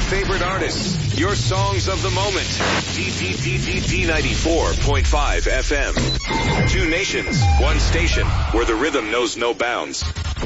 favorite artists, your songs of the moment. D94.5 FM. Two nations, one station, where the rhythm knows no bounds.